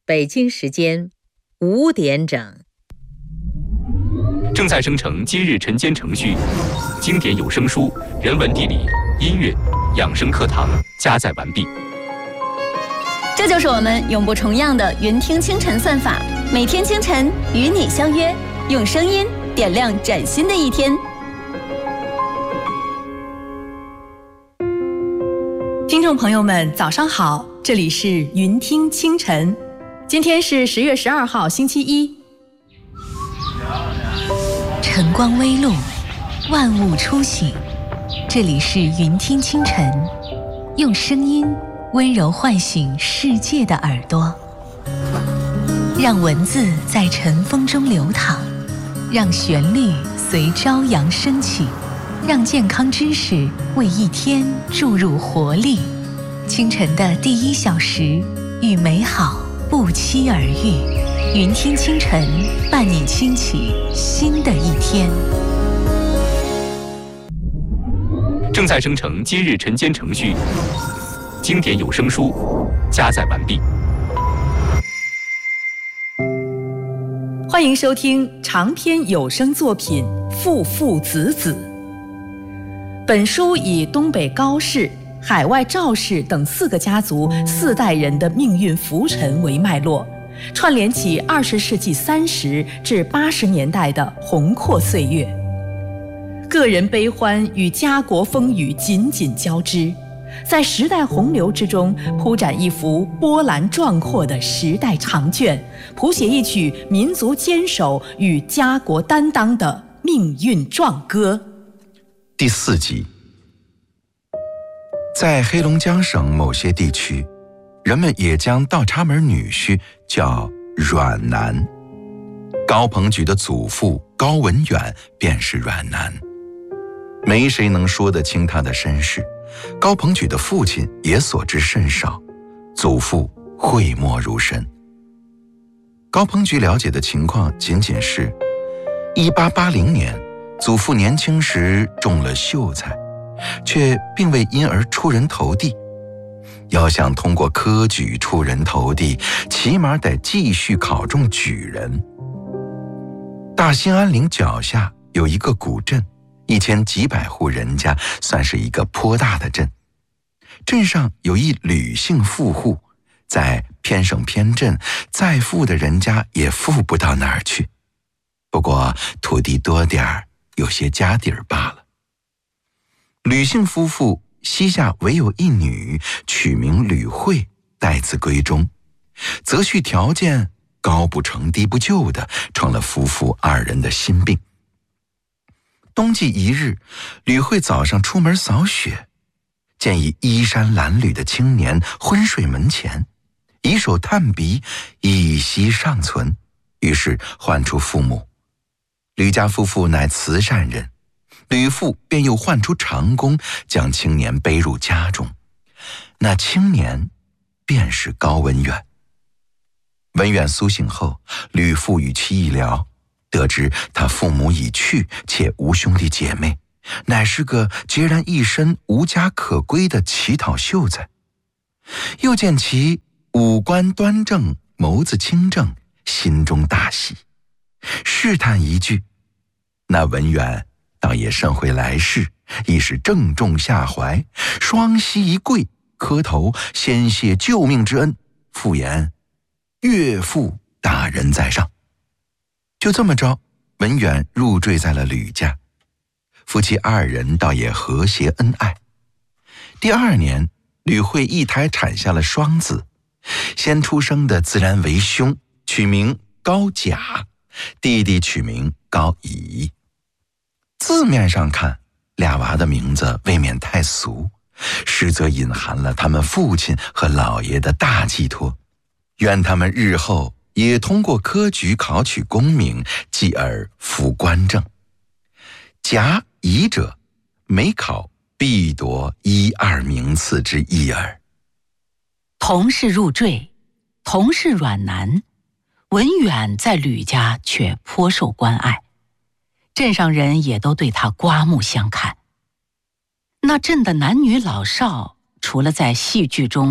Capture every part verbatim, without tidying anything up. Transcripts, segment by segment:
北京时间五点整。 正在生成今日晨间程序，经典有声书、人文地理、音乐、养生课堂加载完毕。 这就是我们永不重样的云听清晨算法，每天清晨与你相约，用声音点亮崭新的一天。 听众朋友们，早上好，这里是云听清晨，今天是十月十二号，星期一。 晨光微露，万物初醒，这里是云听清晨，用声音温柔唤醒世界的耳朵，让文字在晨风中流淌，让旋律随朝阳升起，让健康知识为一天注入活力。清晨的第一小时，与美好不期而遇。云听清晨，伴你轻启新的一天。 正在生成今日晨间程序，经典有声书加载完毕。 欢迎收听长篇有声作品《父父子子》。本书以东北高氏、海外赵氏等四个家族四代人的命运浮沉为脉络，串联起二十世纪三十至八十年代的宏阔岁月，个人悲欢与家国风雨紧紧交织，在时代洪流之中铺展一幅波澜壮阔的时代长卷，谱写一曲民族坚守与家国担当的命运壮歌。 第四集，在黑龙江省某些地区，人们也将倒插门女婿叫阮男。高鹏举的祖父高文远便是阮男，没谁能说得清他的身世，高鹏举的父亲也所知甚少，祖父讳莫如深。高鹏举了解的情况仅仅是一八八零年祖父年轻时中了秀才，却并未因而出人头地。要想通过科举出人头地，起码得继续考中举人。大兴安岭脚下有一个古镇，一千几百户人家，算是一个颇大的镇。镇上有一吕姓富户，在偏省偏镇，再富的人家也富不到哪儿去。不过土地多点儿，有些家底儿罢了。吕姓夫妇膝下唯有一女，取名吕慧，待字闺中，择婿条件高不成低不就的，成了夫妇二人的心病。冬季一日，吕慧早上出门扫雪，见一衣衫褴褛的青年昏睡门前，以手探鼻，一息尚存，于是唤出父母。吕家夫妇乃慈善人，吕父便又唤出长工，将青年背入家中。那青年便是高文远。文远苏醒后，吕父与其一聊，得知他父母已去，且无兄弟姐妹，乃是个孑然一身无家可归的乞讨秀才。又见其五官端正，眸子清正，心中大喜，试探一句，那文远倒也甚会来事，亦是正中下怀，双膝一跪，磕头先谢救命之恩，复言岳父大人在上。就这么着，文远入赘在了吕家，夫妻二人倒也和谐恩爱。第二年，吕慧一胎产下了双子，先出生的自然为兄，取名高甲，弟弟取名高乙。字面上看，俩娃的名字未免太俗，实则隐含了他们父亲和老爷的大寄托，愿他们日后也通过科举考取功名，继而复官正。甲乙者，每考必夺一二名次之一耳。 同是入赘，同是阮男，文远在吕家却颇受关爱，镇上人也都对他刮目相看。那镇的男女老少，除了在戏剧中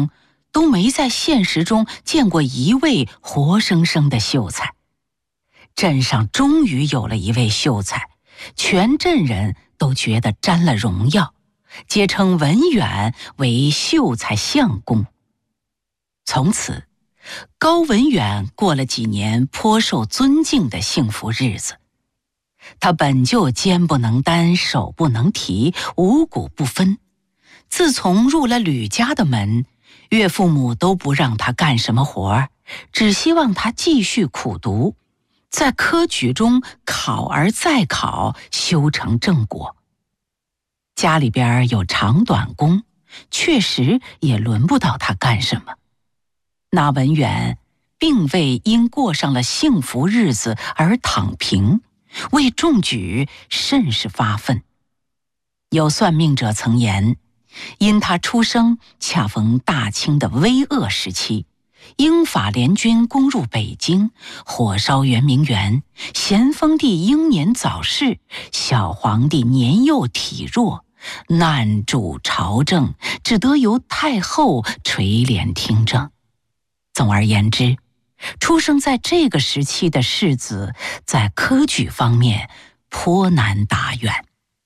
都没在现实中见过一位活生生的秀才。镇上终于有了一位秀才，全镇人都觉得沾了荣耀，皆称文远为秀才相公。从此，高文远过了几年颇受尊敬的幸福日子。他本就肩不能担，手不能提，五谷不分。自从入了吕家的门，岳父母都不让他干什么活儿，只希望他继续苦读，在科举中考而再考，修成正果。家里边有长短工，确实也轮不到他干什么。那文远并未因过上了幸福日子而躺平，为中举甚是发愤。有算命者曾言，因他出生恰逢大清的危厄时期，英法联军攻入北京，火烧圆明园，咸丰帝英年早逝，小皇帝年幼体弱，难主朝政，只得由太后垂帘听政。总而言之，出生在这个时期的士子，在科举方面颇难达远。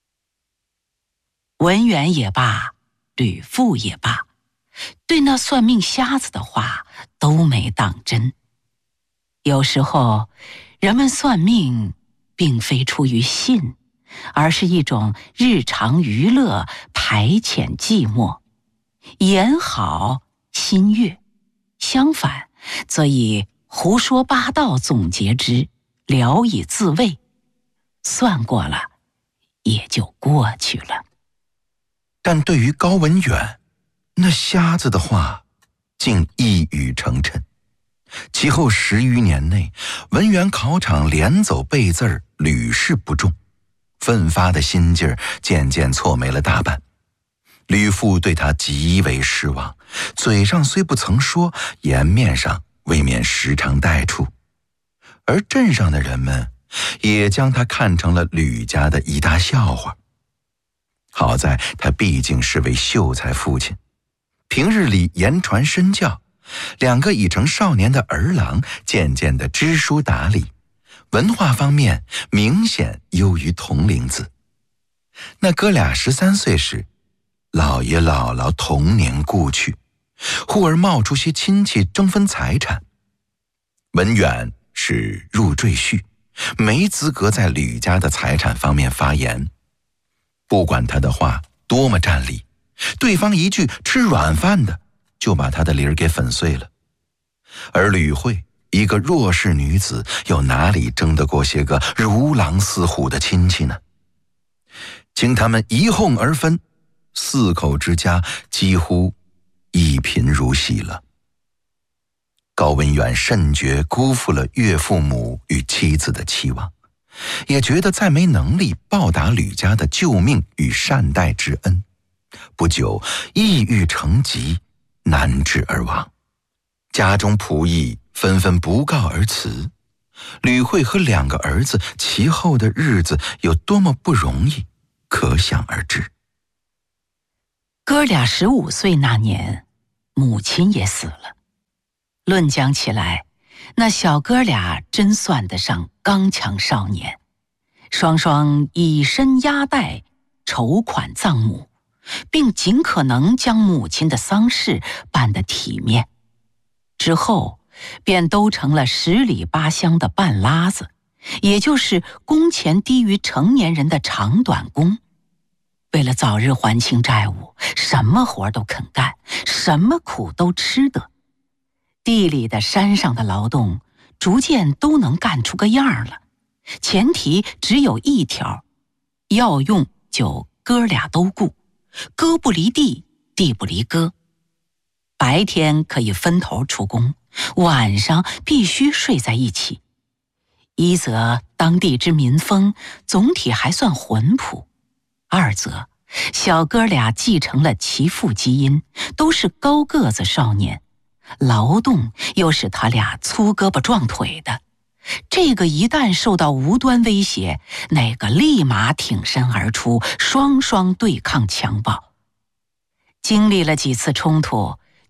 文远也罢，吕父也罢，对那算命瞎子的话都没当真。有时候，人们算命并非出于信，而是一种日常娱乐，排遣寂寞，言好心悦。相反，则以胡说八道总结之，聊以自慰。算过了，也就过去了。 但对于高文远，那瞎子的话竟一语成谶。其后十余年内，文远考场连走背字儿，屡试不中，奋发的心劲儿渐渐挫没了大半。吕父对他极为失望，嘴上虽不曾说，颜面上未免时常带怵。而镇上的人们也将他看成了吕家的一大笑话。好在他毕竟是位秀才父亲，平日里言传身教，两个已成少年的儿郎渐渐的知书达理，文化方面明显优于同龄子。那哥俩十三岁时，姥爷姥姥同年故去，忽而冒出些亲戚争分财产。文远是入赘婿，没资格在吕家的财产方面发言。不管他的话多么占理，对方一句吃软饭的，就把他的理儿给粉碎了。而吕慧一个弱势女子，又哪里争得过些个如狼似虎的亲戚呢？经他们一哄而分，四口之家几乎一贫如洗了。高文远甚觉辜负了岳父母与妻子的期望，也觉得再没能力报答吕家的救命与善待之恩，不久抑郁成疾，难治而亡。家中仆役纷纷不告而辞，吕慧和两个儿子其后的日子有多么不容易，可想而知。 哥俩十五岁那年，母亲也死了。论讲起来，那小哥俩真算得上刚强少年，双双以身压带，筹款葬母，并尽可能将母亲的丧事办得体面。之后便都成了十里八乡的半拉子，也就是工钱低于成年人的长短工。为了早日还清债务，什么活都肯干，什么苦都吃得。地里的山上的劳动逐渐都能干出个样了，前提只有一条，要用就哥俩都顾，哥不离地，地不离哥。白天可以分头出工，晚上必须睡在一起。一则当地之民风总体还算浑朴，二则小哥俩继承了其父基因，都是高个子少年，劳动又使他俩粗胳膊壮腿的。这个一旦受到无端威胁，那个立马挺身而出，双双对抗强暴。经历了几次冲突，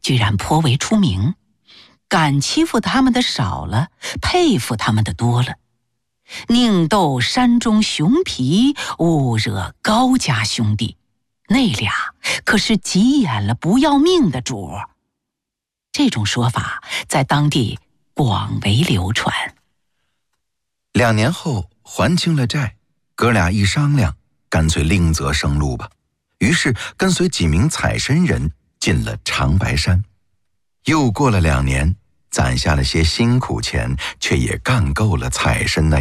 居然颇为出名，敢欺负他们的少了，佩服他们的多了。宁斗山中熊皮，勿惹高家兄弟，那俩可是急眼了不要命的主儿。这种说法在当地广为流传。 两年后还清了债，哥俩一商量，干脆另择生路吧。于是跟随几名采参人进了长白山。又过了两年，攒下了些辛苦钱，却也干够了采参那